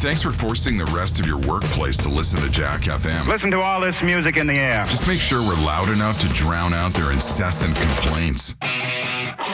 thanks for forcing the rest of your workplace to listen to Jack FM. Listen to all this music in the air. Just make sure we're loud enough to drown out their incessant complaints.